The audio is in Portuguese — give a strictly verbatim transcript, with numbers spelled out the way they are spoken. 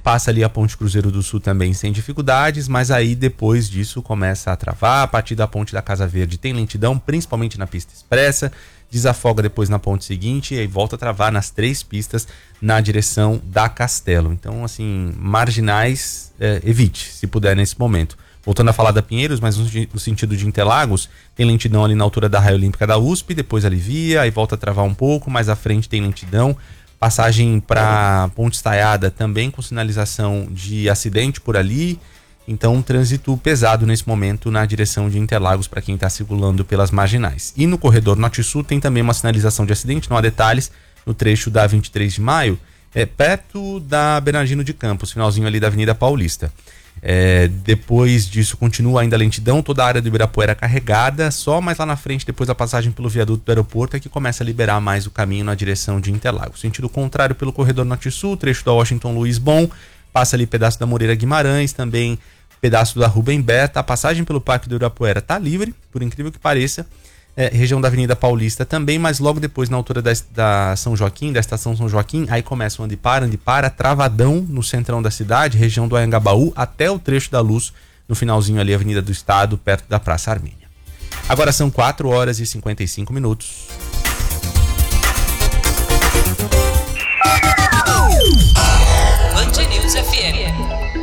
passa ali a Ponte Cruzeiro do Sul também sem dificuldades, mas aí depois disso começa a travar. A partir da Ponte da Casa Verde tem lentidão, principalmente na pista expressa, desafoga depois na ponte seguinte e aí volta a travar nas três pistas na direção da Castelo. Então, assim, marginais, é, evite, se puder, nesse momento. Voltando a falar da Pinheiros, mas no, no sentido de Interlagos, tem lentidão ali na altura da Raia Olímpica da U S P, depois alivia, aí volta a travar um pouco, mais à frente tem lentidão. Passagem para Ponte Estaiada também com sinalização de acidente por ali. Então, um trânsito pesado nesse momento na direção de Interlagos para quem está circulando pelas marginais. E no corredor Norte-Sul tem também uma sinalização de acidente, não há detalhes, no trecho da vinte e três de maio, é, perto da Bernardino de Campos, finalzinho ali da Avenida Paulista. É, depois disso continua ainda a lentidão, toda a área do Ibirapuera carregada, só mais lá na frente, depois da passagem pelo viaduto do aeroporto, é que começa a liberar mais o caminho na direção de Interlagos. Sentido contrário pelo corredor Norte-Sul, trecho da Washington Luiz Bom, passa ali pedaço da Moreira Guimarães, também pedaço da Rubem Berta. A passagem pelo Parque do Ibirapuera está livre, por incrível que pareça. É, região da Avenida Paulista também, mas logo depois na altura da, da São Joaquim, da estação São Joaquim, aí começa o ande para, ande para, travadão no centrão da cidade, região do Anhangabaú, até o trecho da Luz, no finalzinho ali, Avenida do Estado, perto da Praça Armênia. Agora são quatro horas e cinquenta e cinco minutos. Band News F M.